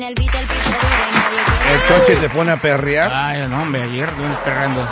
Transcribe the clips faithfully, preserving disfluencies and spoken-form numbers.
El coche te pone a perrear. Ay, no, hombre, ayer estuve perreando.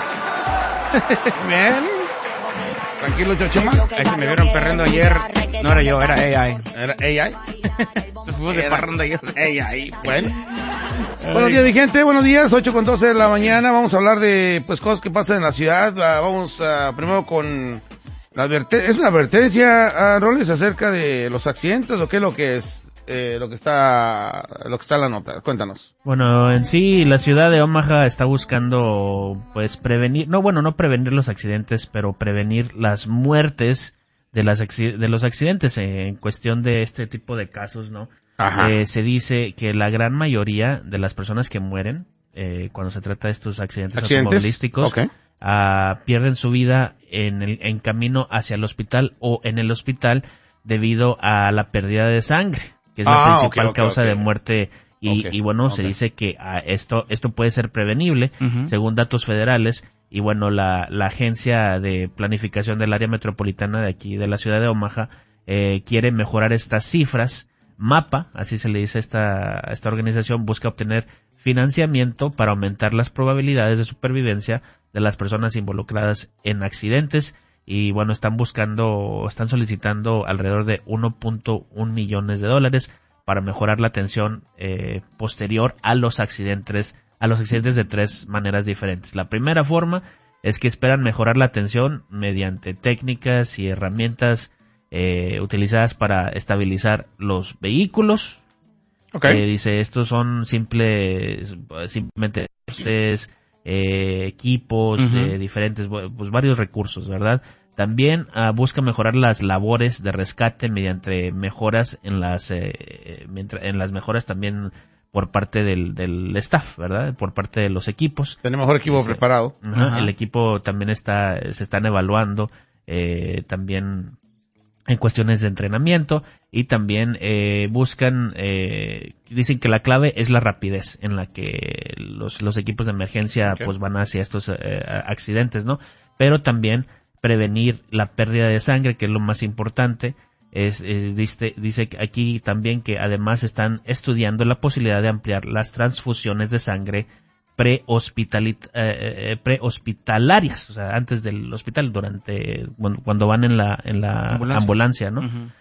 Bien. Tranquilo, Chochoma. Ahí se me vieron perreando ayer. No era yo, era A I. ¿Era A I? Nos fuimos de parranda ayer. A I. Bueno. Buenos días, mi gente. Buenos días. ocho con doce de la mañana. Vamos a hablar de pues cosas que pasan en la ciudad. Uh, vamos uh, primero con la advertencia. ¿Es una advertencia, uh, Roles, acerca de los accidentes o qué es lo que es? Eh, lo que está lo que está en la nota, cuéntanos. Bueno, en sí la ciudad de Omaha está buscando pues prevenir, no bueno, no prevenir los accidentes, pero prevenir las muertes de las de los accidentes en cuestión de este tipo de casos, ¿no? Ajá. Eh, se dice que la gran mayoría de las personas que mueren eh, cuando se trata de estos accidentes, ¿Accidentes? automovilísticos, Okay. uh, pierden su vida en el en camino hacia el hospital o en el hospital debido a la pérdida de sangre, que es la Ah, principal okay, okay, causa okay. de muerte y, Okay, y bueno, okay. se dice que ah, esto esto puede ser prevenible Uh-huh. según datos federales y bueno, la, la agencia de planificación del área metropolitana de aquí de la ciudad de Omaha eh, quiere mejorar estas cifras. MAPA, así se le dice a esta, a esta organización, busca obtener financiamiento para aumentar las probabilidades de supervivencia de las personas involucradas en accidentes. Y bueno, están buscando, están solicitando alrededor de uno punto uno millones de dólares para mejorar la atención eh, posterior a los accidentes, a los accidentes de tres maneras diferentes. La primera forma es que esperan mejorar la atención mediante técnicas y herramientas eh, utilizadas para estabilizar los vehículos. Okay. Eh, dice, estos son simples, simplemente ustedes, eh, equipos Uh-huh. de diferentes, pues varios recursos, ¿verdad? También uh, busca mejorar las labores de rescate mediante mejoras en las, eh, mientras, en las mejoras también por parte del, del staff, ¿verdad? Por parte de los equipos. Tenemos mejor equipo Dice, preparado. Ajá, Ajá. el equipo también está, se están evaluando, eh, también en cuestiones de entrenamiento y también eh, buscan, eh, dicen que la clave es la rapidez en la que los, los equipos de emergencia Okay. pues van hacia estos eh, accidentes, ¿no? Pero también prevenir la pérdida de sangre, que es lo más importante. Es, es dice, dice aquí también que además están estudiando la posibilidad de ampliar las transfusiones de sangre prehospitalit- eh, eh, prehospitalarias, o sea, antes del hospital, durante cuando, cuando van en la en la Ambulancia. ambulancia, ¿no? Uh-huh.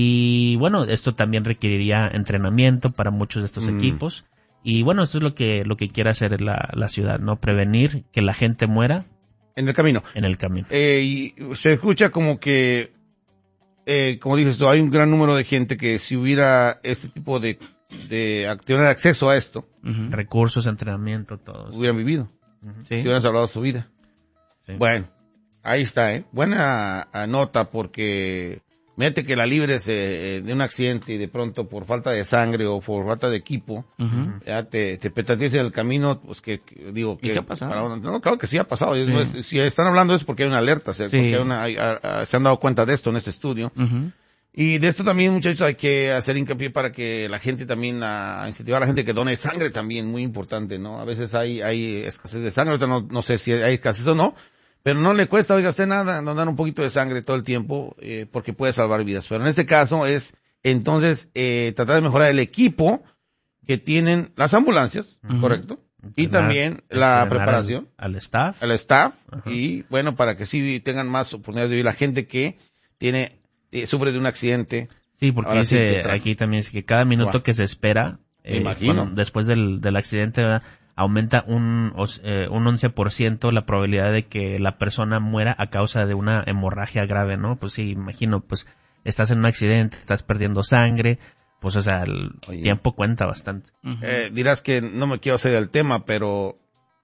Y bueno, esto también requeriría entrenamiento para muchos de estos Mm. equipos. Y bueno, esto es lo que lo que quiere hacer la, la ciudad, ¿no? Prevenir que la gente muera En el camino. en el camino. Eh, y se escucha como que, eh, como dices tú, hay un gran número de gente que si hubiera este tipo de, de actividad de acceso a esto, Uh-huh. Recursos, entrenamiento, todo. hubieran vivido, Ujú. Sí. si hubieran salvado su vida. Sí. Bueno, ahí está, ¿eh? Buena ah, nota porque mete que la libres eh, de un accidente y de pronto por falta de sangre o por falta de equipo, Uh-huh. ya te, te petateas en el camino, pues que, que digo ¿Y que... sí ha pasado? para- no, claro que sí ha pasado. Es- Sí. no es- si están hablando es porque hay una alerta, o sea, Sí. porque hay una, hay- ah, ah, se han dado cuenta de esto en este estudio. Uh-huh. Y de esto también, muchachos, hay que hacer hincapié para que la gente también, a, a incentivar a la gente que done sangre también, muy importante, ¿no? A veces hay, hay escasez de sangre, ahorita no, no sé si hay escasez o no, pero no le cuesta, oiga usted nada, donar un poquito de sangre todo el tiempo, eh, porque puede salvar vidas. Pero en este caso es, entonces, eh, tratar de mejorar el equipo que tienen las ambulancias, Ujú. ¿correcto? Y Entrenar- también la entrenar preparación, al, al staff. al staff, Ajá. y bueno, para que sí tengan más oportunidades de vivir la gente que tiene, eh, sufre de un accidente. Sí, porque Ahora sí dice que tra- aquí también es que cada minuto Guau. que se espera, Me eh, imagino. bueno, después del, del accidente, ¿verdad? Aumenta un, os- eh, un once por ciento la probabilidad de que la persona muera a causa de una hemorragia grave, ¿no? Pues sí, imagino, pues estás en un accidente, estás perdiendo sangre, pues o sea, el Oye. tiempo cuenta bastante. Uh-huh. Eh, dirás que no me quiero hacer del tema, pero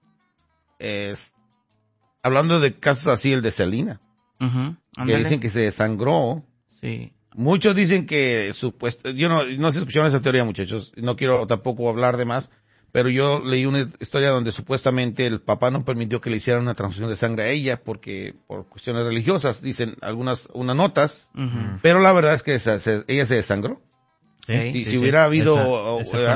es, hablando de casos así, el de Selena, Uh-huh. que Ándale. dicen que se desangró. Sí. Muchos dicen que supuesto, yo no, no sé si escucharon esa teoría, muchachos, no quiero tampoco hablar de más, pero yo leí una historia donde supuestamente el papá no permitió que le hicieran una transfusión de sangre a ella porque por cuestiones religiosas, dicen algunas unas notas, Uh-huh. pero la verdad es que se- se- ella se desangró. Sí, Ey, Si, sí, si sí. hubiera habido Esa- o- esa o- fue